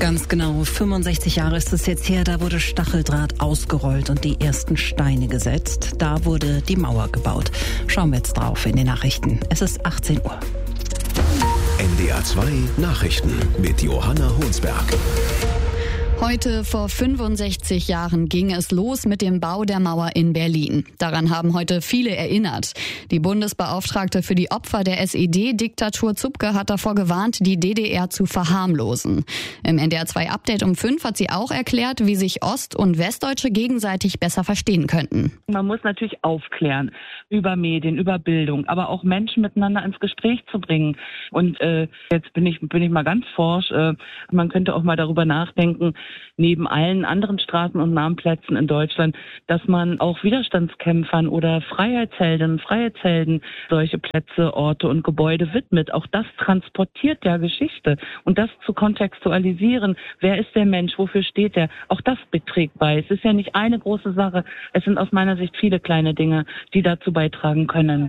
Ganz genau, 65 Jahre ist es jetzt her, da wurde Stacheldraht ausgerollt und die ersten Steine gesetzt. Da wurde die Mauer gebaut. Schauen wir jetzt drauf in den Nachrichten. Es ist 18 Uhr. NDR 2 Nachrichten mit Johanna Honsberg. Heute vor 65 Jahren ging es los mit dem Bau der Mauer in Berlin. Daran haben heute viele erinnert. Die Bundesbeauftragte für die Opfer der SED-Diktatur Zupke hat davor gewarnt, die DDR zu verharmlosen. Im NDR 2 Update um 5 hat sie auch erklärt, wie sich Ost- und Westdeutsche gegenseitig besser verstehen könnten. Man muss natürlich aufklären über Medien, über Bildung, aber auch Menschen miteinander ins Gespräch zu bringen. Und jetzt bin ich mal ganz forsch. Man könnte auch mal darüber nachdenken, neben allen anderen Straßen und Namenplätzen in Deutschland, dass man auch Widerstandskämpfern oder Freiheitsheldinnen, Freiheitshelden solche Plätze, Orte und Gebäude widmet. Auch das transportiert ja Geschichte. Und das zu kontextualisieren, wer ist der Mensch, wofür steht er, auch das beträgt bei. Es ist ja nicht eine große Sache, es sind aus meiner Sicht viele kleine Dinge, die dazu beitragen können.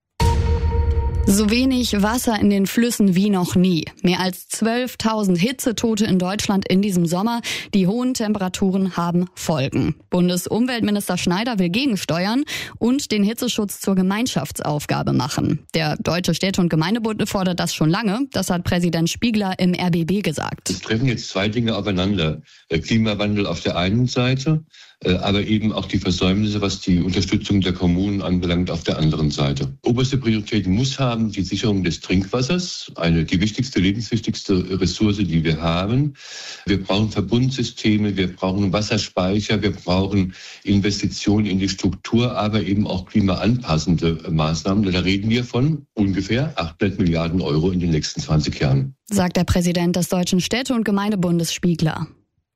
So wenig Wasser in den Flüssen wie noch nie. Mehr als 12.000 Hitzetote in Deutschland in diesem Sommer. Die hohen Temperaturen haben Folgen. Bundesumweltminister Schneider will gegensteuern und den Hitzeschutz zur Gemeinschaftsaufgabe machen. Der Deutsche Städte- und Gemeindebund fordert das schon lange. Das hat Präsident Spiegler im RBB gesagt. Es treffen jetzt zwei Dinge aufeinander. Der Klimawandel auf der einen Seite, aber eben auch die Versäumnisse, was die Unterstützung der Kommunen anbelangt, auf der anderen Seite. Oberste Priorität muss haben die Sicherung des Trinkwassers, die wichtigste, lebenswichtigste Ressource, die wir haben. Wir brauchen Verbundsysteme, wir brauchen Wasserspeicher, wir brauchen Investitionen in die Struktur, aber eben auch klimaanpassende Maßnahmen. Da reden wir von ungefähr 800 Milliarden Euro in den nächsten 20 Jahren. Sagt der Präsident des Deutschen Städte- und Gemeindebundes Spiegler.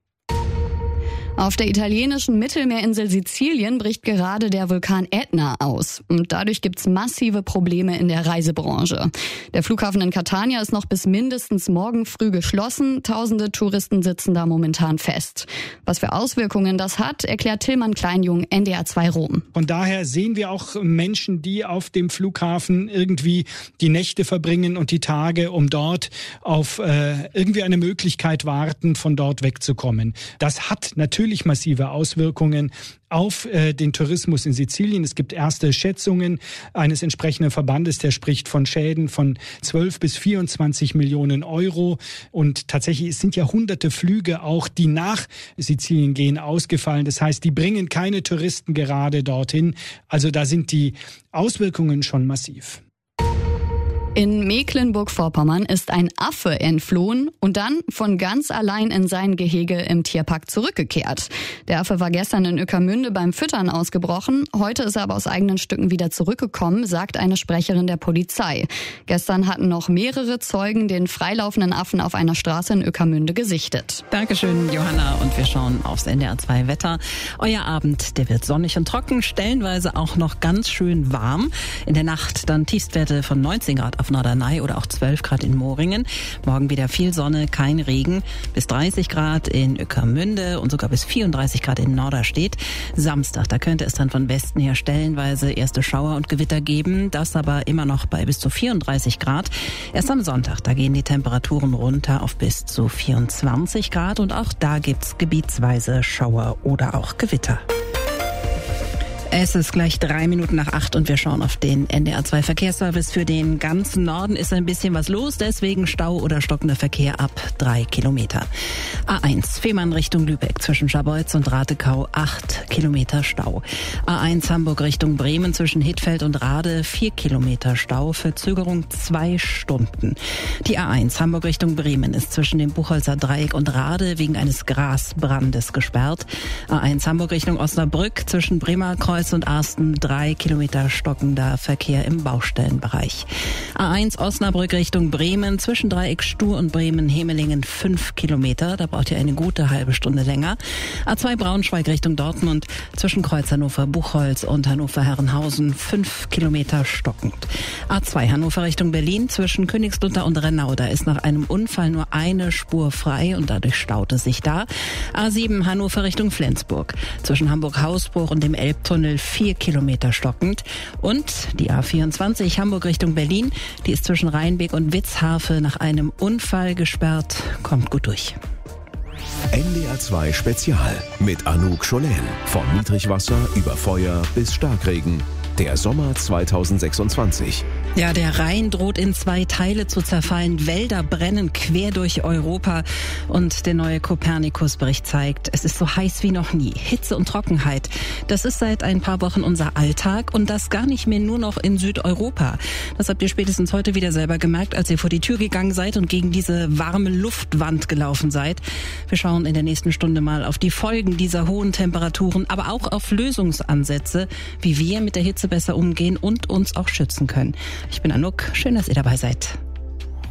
Auf der italienischen Mittelmeerinsel Sizilien bricht gerade der Vulkan Ätna aus. Und dadurch gibt's massive Probleme in der Reisebranche. Der Flughafen in Catania ist noch bis mindestens morgen früh geschlossen. Tausende Touristen sitzen da momentan fest. Was für Auswirkungen das hat, erklärt Tillmann Kleinjung, NDR 2 Rom. Von daher sehen wir auch Menschen, die auf dem Flughafen irgendwie die Nächte verbringen und die Tage, um dort auf irgendwie eine Möglichkeit warten, von dort wegzukommen. Das hat natürlich massive Auswirkungen auf den Tourismus in Sizilien. Es gibt erste Schätzungen eines entsprechenden Verbandes, der spricht von Schäden von 12 bis 24 Millionen Euro. Und tatsächlich es sind ja hunderte Flüge auch, die nach Sizilien gehen, ausgefallen. Das heißt, die bringen keine Touristen gerade dorthin. Also da sind die Auswirkungen schon massiv. In Mecklenburg-Vorpommern ist ein Affe entflohen und dann von ganz allein in sein Gehege im Tierpark zurückgekehrt. Der Affe war gestern in Ueckermünde beim Füttern ausgebrochen. Heute ist er aber aus eigenen Stücken wieder zurückgekommen, sagt eine Sprecherin der Polizei. Gestern hatten noch mehrere Zeugen den freilaufenden Affen auf einer Straße in Ueckermünde gesichtet. Dankeschön, Johanna. Und wir schauen aufs NDR 2 Wetter. Euer Abend, der wird sonnig und trocken, stellenweise auch noch ganz schön warm. In der Nacht dann Tiefstwerte von 19 Grad auf Norderney oder auch 12 Grad in Moringen. Morgen wieder viel Sonne, kein Regen. Bis 30 Grad in Ueckermünde und sogar bis 34 Grad in Norderstedt. Samstag, da könnte es dann von Westen her stellenweise erste Schauer und Gewitter geben. Das aber immer noch bei bis zu 34 Grad. Erst am Sonntag, da gehen die Temperaturen runter auf bis zu 24 Grad. Und auch da gibt's gebietsweise Schauer oder auch Gewitter. Es ist gleich 8:03 und wir schauen auf den NDR 2 Verkehrsservice. Für den ganzen Norden ist ein bisschen was los, deswegen Stau oder stockender Verkehr ab 3 Kilometer. A1 Fehmarn Richtung Lübeck zwischen Scharbeutz und Ratekau 8 Kilometer Stau. A1 Hamburg Richtung Bremen zwischen Hittfeld und Rade 4 Kilometer Stau, Verzögerung 2 Stunden. Die A1 Hamburg Richtung Bremen ist zwischen dem Buchholzer Dreieck und Rade wegen eines Grasbrandes gesperrt. A1 Hamburg Richtung Osnabrück zwischen Bremer Kreuz und Arsten 3 Kilometer stockender Verkehr im Baustellenbereich. A1 Osnabrück Richtung Bremen zwischen Dreieck Stuhr und Bremen-Hemelingen 5 Kilometer. Da braucht ihr eine gute halbe Stunde länger. A2 Braunschweig Richtung Dortmund zwischen Kreuz Hannover-Buchholz und Hannover-Herrenhausen 5 Kilometer stockend. A2 Hannover Richtung Berlin zwischen Königslutter und Rennau. Da ist nach einem Unfall nur eine Spur frei und dadurch staut es sich da. A7 Hannover Richtung Flensburg zwischen Hamburg-Hausbruch und dem Elbtunnel 4 Kilometer stockend. Und die A24 Hamburg Richtung Berlin, die ist zwischen Rheinbeek und Witzhafe nach einem Unfall gesperrt. Kommt gut durch. NDR 2 Spezial mit Anouk Scholen. Von Niedrigwasser über Feuer bis Starkregen. Der Sommer 2026. Ja, der Rhein droht in 2 Teile zu zerfallen. Wälder brennen quer durch Europa. Und der neue Copernicus-Bericht zeigt, es ist so heiß wie noch nie. Hitze und Trockenheit. Das ist seit ein paar Wochen unser Alltag und das gar nicht mehr nur noch in Südeuropa. Das habt ihr spätestens heute wieder selber gemerkt, als ihr vor die Tür gegangen seid und gegen diese warme Luftwand gelaufen seid. Wir schauen in der nächsten Stunde mal auf die Folgen dieser hohen Temperaturen, aber auch auf Lösungsansätze, wie wir mit der Hitze besser umgehen und uns auch schützen können. Ich bin Anouk, schön, dass ihr dabei seid.